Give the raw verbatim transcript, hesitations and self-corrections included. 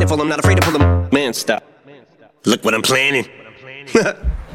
handful, I'm not afraid to pull them. Man, stop. Look what I'm planning.